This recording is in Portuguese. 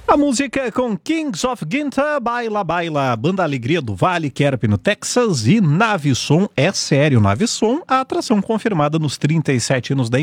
A música é com Kings of Ginta, Baila Baila, Banda Alegria do Vale, Kerp no Texas e Navisson, é sério, Navisson, a atração confirmada nos 37 anos da